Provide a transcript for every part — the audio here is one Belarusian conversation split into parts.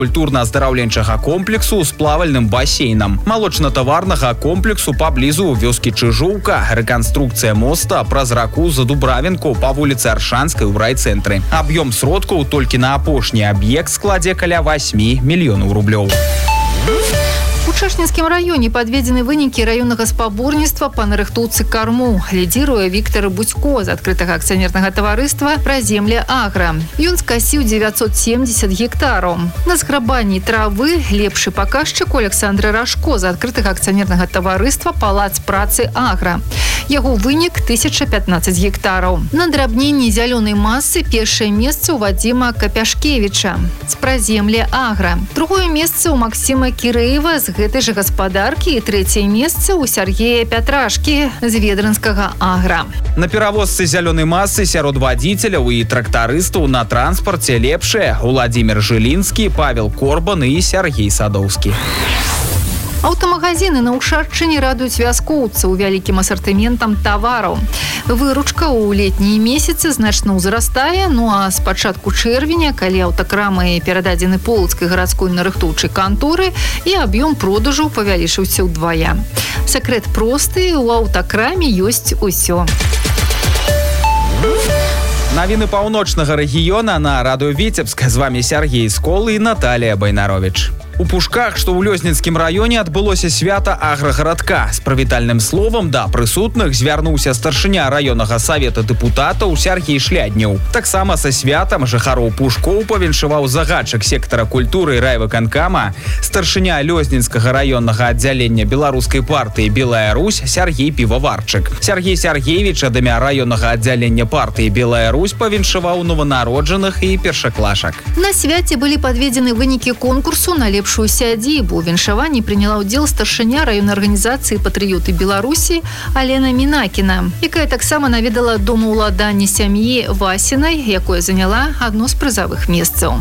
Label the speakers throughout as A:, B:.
A: культурна-аздараўленчага комплексу з плавальным басейнам, малочна-таварнага комплексу паблізу вёскі Чыжоўка, рэканструкцыя моста праз раку Задубравенку па вуліцы Аршанскай у райцэнтры. Аб'ём сродкаў толькі на апошні аб'ект складзе каля 8 мільёнаў рублёў.
B: У Чэшнінскім раёне падведзены вынікі раённага спаборніцтва па нарыхтоўцы карму. Лідзіруе Віктор Будзько з адкрытага акцыянернага таварыства «Праземля Агра». Ён скасіў 970 гектараў. На зграбанні травы лепшы паказчык у Александра Рашко з адкрытага акцыянернага таварыства «Палац працы Агра». Яго вынік 1015 гектараў. На драбненні зялёнай масы першае месца ў Вадзіма Капяшкевіча з «Праземля Агра». Другое месца ў Максіма Кірэева з гэтай жа гаспадаркі і трэцяе месца ў Сергея Пятрашкі з ведранскага Агра.
A: На перавозцы зялёнай масы сярод вадзіцеляў і трактарыстаў на транспарце лепшыя Владзімир Жылінскі, Павел Корбан і Сергей Садоўскі.
B: Аўтамагазіны на Ушарчыне радуюць вяскоўцаў вялікім асартыментам тавараў. Выручка ў летнія месяцы значна ўзрастае, а з пачатку чэрвеня, калі аўтакрамы перададзены Полацкай гарадской нарыхтоўчай канторы, і аб'ём продажу павялічыўся ўдвая. Сакрэт просты, у аўтакраме ёсць усё.
A: Навіны паўночнага рэгіёна на радыё Віцебск. З вамі Сергей Скол і Наталія Байнаровіч. У Пушках, што ў Лёзнінскім раёне, адбылося свята аграгарадка. З прывітальным словам да прысутных звярнуўся старшыня раённага савета дэпутатаў Сергей Шляднеў. Таксама са святам жыхароў Пушкоў павіншаваў загадчык сектара культуры райвыканкама, старшыня Лёзнінскага раённага аддзялення беларускай партыі «Белая Русь» Сергей Піваварчык. Сергей Сергеевич ад імя раённага аддзялення партыі «Белая Русь» павіншаваў нованароджаных і першаклашак.
B: На свяце былі падведзены вынікі конкурсу на лепшую сядзібу. У віншаванні прыняла ўдзел старшыня раённай арганізацыі «Патрыёты Беларусі» Алена Мінакіна, якая таксама наведала домаўладанне сям'і Васінай, якое заняла адно з прызавых месцаў.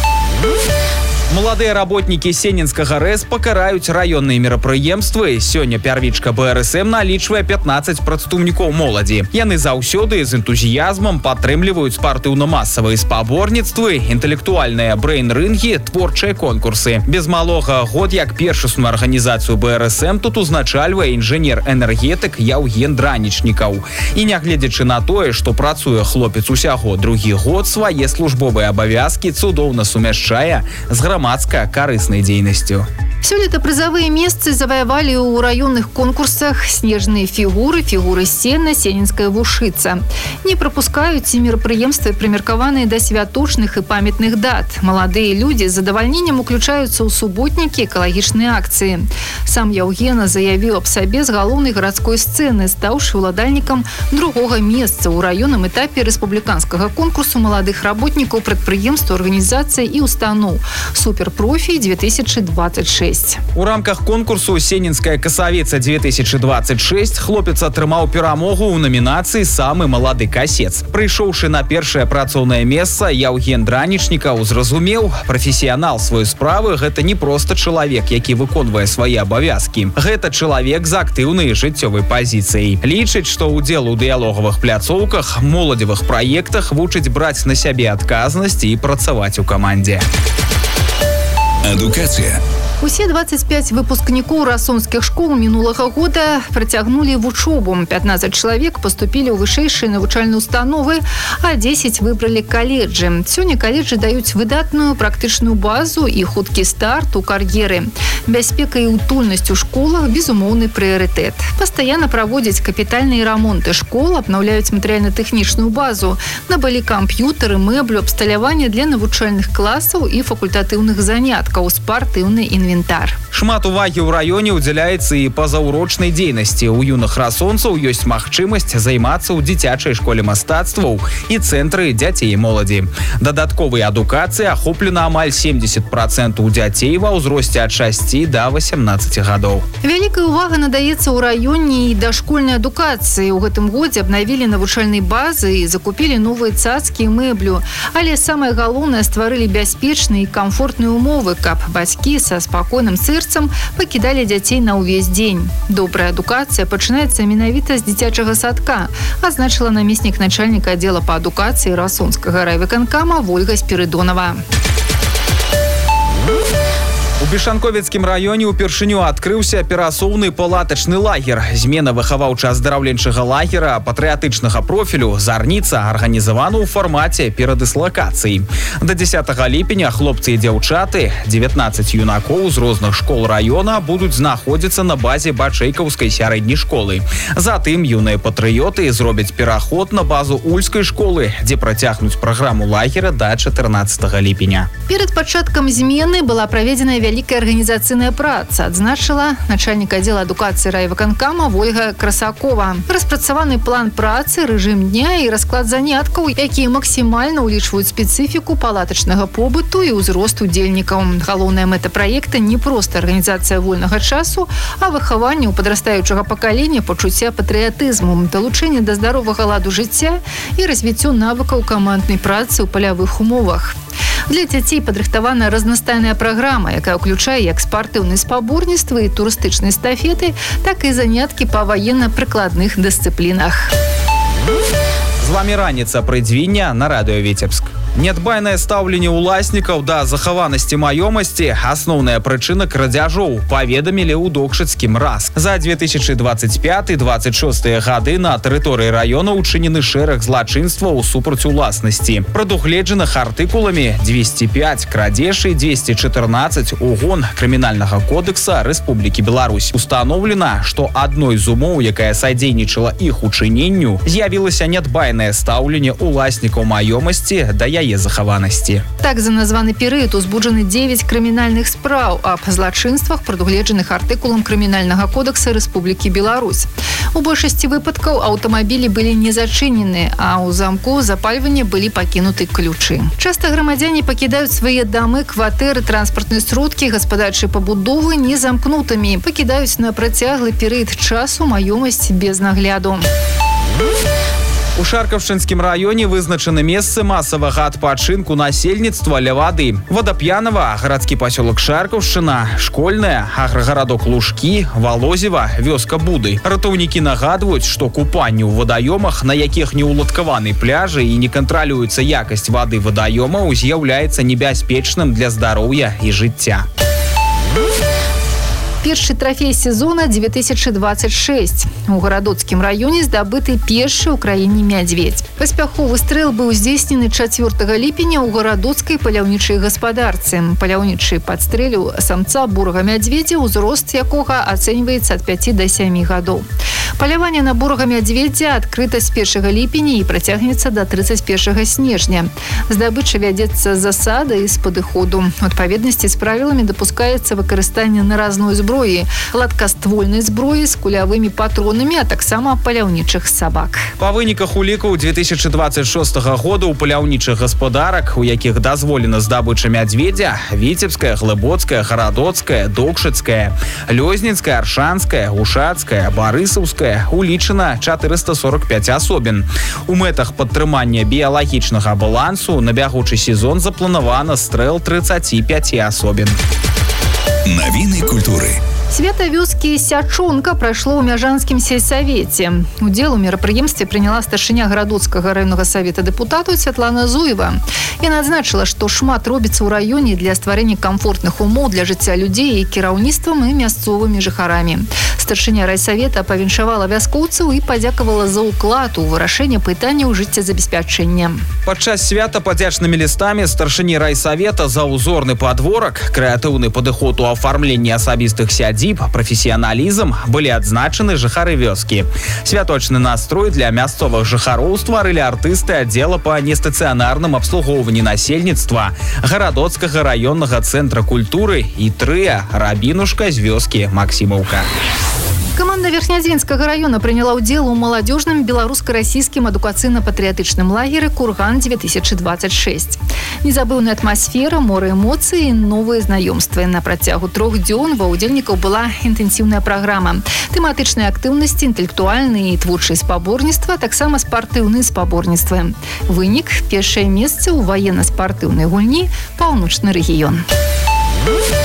A: Маладыя работнікі Сенінскага РЭС пакараюць раённыя мерапрыемствы. Сёння пярвічка БРСМ налічвае 15 прадстаўнікоў моладзі. Яны заўсёды з энтузіязмам падтрымліваюць спартыўна-масавыя спаборніцтвы, інтэлектуальныя брэйн-рынгі, творчыя конкурсы. Без малога год як першасную арганізацыю БРСМ тут узначальвае інжынер-энергетык Яўген Дранічнікаў. І нягледзячы на тое, што працуе хлопец усяго другі год, свае службовыя абавязкі цудоўна сумяшчае з грамадска-карыснай дзейнасцю.
B: Сёлета прызавыя месцы заваявалі ў раённых конкурсах снежныя фігуры, фігуры сена, сенінская вушыца. Не прапускаюць і мерапрыемствы, прымеркаваныя да святочных і памятных дат. Маладыя людзі з задавальненнем уключаюцца ў суботнікі экалагічныя акцыі. Сам Яўгена заявіў аб сабе з галоўнай гарадской сцэны, стаўшы ўладальнікам другога месца ў раённым этапе рэспубліканскага конкурсу маладых работнікаў прадпрыемстваў, арганізацый і устаноў «Суперпрофі 2026».
A: У рамках конкурсу «Сенінская касавіца 2026» хлопец атрымаў перамогу ў намінацыі «Самы малады касец». Прыйшоўшы на першае працоўнае месца, Яўген Дранічнікаў зразумеў, прафесіянал сваёй справы – гэта не проста чалавек, які выконвае свае абавязкі. Гэта чалавек з актыўнай жыццёвай пазіцыяй. Лічыць, што ўдзел у дыялогавых пляцоўках, моладзевых праектах вучыць браць на сябе адказнасць і працаваць у камандзе.
C: Адукацыя.
B: Усе 25 выпускнікоў расонскіх школ мінулага года працягнулі вучобу. 15 чалавек паступілі ў вышэйшыя навучальныя установы, а 10 выбралі каледжы. Сёння каледжы даюць выдатную практычную базу і хуткі старт у кар'еры. Бяспека і утульнасць у школах – безумоўны прыярытэт. Пастаянна праводзяць капітальныя рамонты школ, абнаўляюць матэрыяльна-тэхнічную базу, набылі камп'ютары, мэблю, абсталяванне для навучальных класаў і факультатыўных заняткаў, спартыўны інвентар.
A: Шмат увагі ў раёне ўдзяляецца і пазаўрочнай дзейнасці. У юных расонцаў ёсць магчымасць займацца ў дзіцячай школе мастацтваў і цэнтры дзяцей і моладзі. Дадатковай адукацыі ахоплена амаль 70% у дзяцей ва ўзросце ад 6 да 18 гадоў.
B: Вялікая ўвага надаецца ў раёне і дашкольнай адукацыі. У гэтым годзе абнавілі навучальнай базы і закупілі новыя цацкі і мэблю. Але самае галоўнае, стварылі бяспечныя і камфортныя умовы, каб бацькі са спакойным сэрцам пакідалі дзяцей на ўвесь дзень. Добрая адукацыя пачынаецца менавіта з дзіцячага садка, азначыла намеснік начальніка аддзела па адукацыі Расонскага райвыканкама Вольга Спірыдонова.
A: Вішанковецкім раёне упершыню адкрыўся перасоўны палатачны лагер. Змена выхаваўча-аздараўленчага лагера патрыятычнага профілю «Зарніца» арганізавана ў фармаце перадыслакацыі. До 10 ліпеня хлопцы і дзяўчаты, 19 юнакоў з розных школ раёна будуць знаходзіцца на базе Бачэйкаўскай сярэдняй школы. Затым юныя патрыёты зробяць пераход на базу Ульскай школы, дзе працягнуць праграму лагера до 14 ліпеня.
B: Перед пачаткам змены была праведзена вялікая арганізацыйная праца, адзначыла начальнік аддзела адукацыі райвыканкама Ольга Красакова. Распрацаваны план працы, рэжым дня і расклад заняткаў, якія максімальна ўлічваюць спецыфіку палатачнага побыту і ўзрост удзельнікаў. Галоўная мэта праекта не проста арганізацыя вольнага часу, а выхаванне ў падрастаючага пакалення пачуцця патрыятызму, далучэнне да здаровага ладу жыцця і развіццё навыкаў каманднай працы ў палявых умовах. Для дзяцей падрыхтавана разнастайная праграма, якая ўключае як спартыўныя спаборніцтвы і турыстычныя эстафеты, так і заняткі па ваенна-прыкладных дысцыплінах.
A: З вами раніца прыдзвіння на радыё Віцебск. Нядбайнае стаўленне ўласнікаў да захаванасці маёмасці – асноўная прычына крадзяжоў, паведамілі ў Докшыцкім РАС. За 2025-26 гады на тэрыторыі раёна ўчынены шэраг злачынстваў супраць уласнасці. Прадугледжаных артыкуламі 205 крадзеж і 214 угон Крымінальнага кодекса Рэспублікі Беларусь. Установлена, што адной з умоў, якая садзейнічала іх учыненню, з'явілася нядбайнае стаўленне ўласнікаў маёмасці да яе захаванасці.
B: Так, за названы перыяд узбуджаны 9 крымінальных спраў аб злачынствах, прадугледжаных артыкулам Крымінальнага кодекса Рэспублікі Беларусь. У большасці выпадкаў аўтамабілі былі не зачынены, а ў замку запальвання былі пакінуты ключы. Часта грамадзяне пакідаюць свае дамы, кватэры, транспартныя сродкі, гаспадарчыя пабудовы незамкнутымі, пакідаюць на працяглы перыяд часу маёмасць без нагляду.
A: У Шаркаўшчынскім раёне вызначаны месцы масавага адпачынку насельніцтва ля вады. Вадап'янова, гарадскі пасёлак Шаркаўшчына, школьная, аграгарадок Лужкі, Валозева, вёска Буды. Ратаўнікі нагадваюць, што купанне ў вадаёмах, на якіх не ўладкаваны пляжы і не кантралюецца якасць вады вадаёмаў, з'яўляецца небяспечным для здароўя і жыцця.
B: Першы трафей сезона 2026. У гарадоцкім раёне здабыты першы ў краіне мядзведзь. Паспяховы стрэл быў здзейснены 4 ліпеня ў гарадоцкай паляўнічай гаспадарцы. Паляўнічы падстрэліў самца бурага мядзведзя, узрост якога ацэньваецца ад 5 да 7 гадоў. Паляванне на бурага мядзведзя адкрыта з 1 ліпеня і працягнецца да 31 снежня. Здабыча вядзецца з засада і з падыходу. У адпаведнасці з правіламі дапускаецца выкарыстанне наразной зброі, гладкаствольнай зброі з кулявымі патронамі, а таксама паляўнічых сабак.
A: Па выніках улікаў 2026 года у паляўнічых гаспадарак, у якіх дазволена здабыча мядзведзя, Віцебская, Глыбоцкая, Гарадоцкая, Докшыцкая, Лёзніцкая, Аршанская, Ушацкая, Барысаўская, улічана 445 асобін. У мэтах падтрымання біялагічнага балансу на бягучы сезон запланавана стрэл 35 асобін.
C: Навіны культуры.
B: Свята вёскі Сячонка прайшло ў Мяжанскім сельсавеце. Удзел у мерапрыемстве прыняла старшыня гарадоцкага раённага савета дэпутатаў Святлана Зуева. Яна адзначыла, што шмат робіцца ў раёне для стварэння камфортных умоў для жыцця людзей і кіраўніцтвам і мясцовымі жыхарамі. Старшыня райсавета павіншавала вяскоўцаў і падзякавала за ўклад у вырашэнне пытанняў жыццезабеспячэння.
A: Падчас свята падзячнымі лістамі старшыні райсавета за ўзорны падворак, крэатыўны падыход у афармленні асабістых сядзіб, прафесіяналізм былі адзначаны жыхары вёскі. Святочны настрой для мясцовых жыхароў стварылі артысты аддзела па нестацыянарным абслугоўванні насельніцтва гарадоцкага раённага цэнтра культуры і трыа «Рабінушка» з вёскі Максімаўка.
B: Каманда Верхнядзінскага раёна прыняла ўдзел у маладзёжным беларуска-расійскім адукацыйна-патрыятычным лагеры «Курган-2026». Незабыўная атмасфера, мора эмоцый і новыя знаёмствы. На працягу 3 дзён ва ўдзельнікаў была інтэнсіўная праграма. Тэматычныя актыўнасці, інтэлектуальныя і творчыя спаборніцтва, таксама спартыўныя спаборніцтвы. Вынік – першае месца ў ваенна-спартыўнай гульні «Паўночны рэгіён».
A: У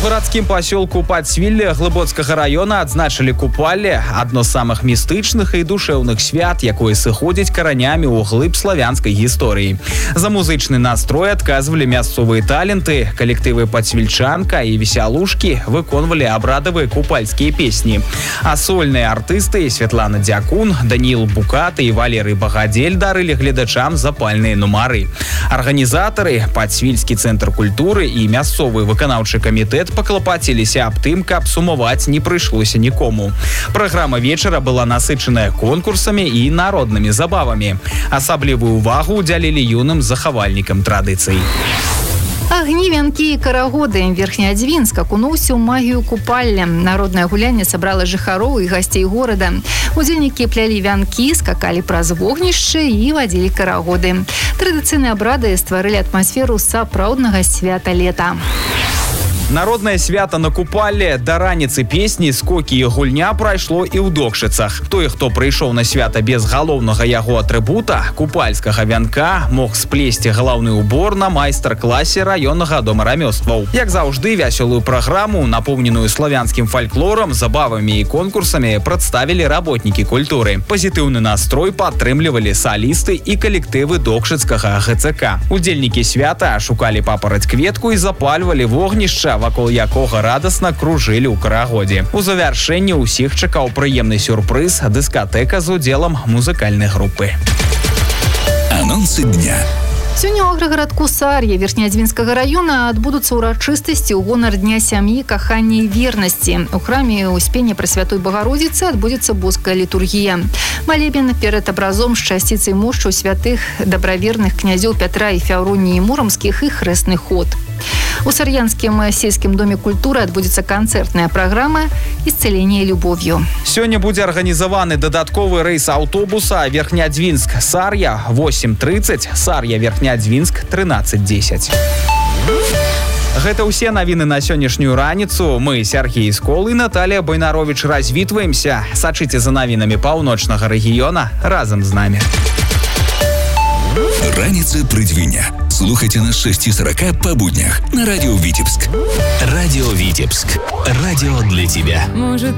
A: Городскім пасёлку Падсвілле Глыбоцкага района адзначылі купалле, адно з самых містычных і душэўных свят, якое сыходзіць каранямі ў глыб славянскай гісторыі. За музычны настрой адказвалі мясцовыя таленты, калектывы Падсвільчанка і весялушкі выконвалі абрадавыя купальскія песні. А сольныя артысты Святлана Дзякун, Даніл Букат і Валерый Багадзель дарылі гледачам запальныя нумары. Арганізатары, Падсвільскі цэнтр культуры і мясцовы выканаўчы камітэт паклапаціліся аб тым, каб сумаваць не прыйшлося нікому. Праграма вечара была насычаная конкурсамі і народнымі забавамі. Асаблівую ўвагу ўдзялілі юным захавальнікам традыцый.
B: Агні, вянкі і карагоды. Верхнеадзвінск акунуўся ў магію купалля. Народнае гулянне сабрала жыхароў і гасцей горада. Удзельнікі плялі вянкі, скакалі праз вогнішчы і вадзілі карагоды. Традыцыйныя абрады стварылі атмасферу сапраўднага свята лета.
A: Народнае свята на купалле, да раніцы песні, скокі і гульня прайшло і ў Докшыцах. Той, хто прыйшоў на свята без галоўнага яго атрыбута, купальскага вянка, мог сплесці галаўны ўбор на майстар-класе раённага дома рамёстваў. Як заўжды, вясёлую праграму, напоўненую славянскім фальклорам, забавамі і конкурсамі, прадставілі работнікі культуры. Пазітыўны настрой падтрымлівалі салісты і калектывы Докшыцкага ГЦК. Удзельнікі свята шукалі папараць кветку і запальвалі вогнішча, вакол якога радасна кружылі ў карагодзе. У завяршэнні ўсіх чакаў прыемны сюрпрыз – дыскатэка з удзелам музыкальнай групы.
C: Анонсы дня.
B: Сёння ў аграгарадку Сар'я Верхнеадзвінскага района адбудуцца ўрачыстасці ў гонар дня сям'і, кахання і вернасці. У храме Успення Пресвятой Богородицы адбудзецца боская літургія. Малебен перад абразом з часціцай мошчаў святых дабраверных князёў Пятра і Фяўроніі Муромскіх і хрэсны ход. У Сар'янскім сельскім доме культуры адбудзецца канцэртная праграма «Исцеление любовью».
A: Сёння будзе арганізаваны дадатковы рэйс аўтобуса Верхнеадзвінск-Сар'я 8:30, Сар'я-Верхнеадзвінск 13:10. Гэта ўсе навіны на сённяшнюю раніцу. Мы, Сергей Скол і Наталія Байнаровіч, развітваемся. Сачыце за навінамі паўночнага рэгіёна разам з намі.
C: Раніца прыдвіння. Слухайте нас 6:40 по буднях на радио Витебск. Радио Витебск. Радио для тебя.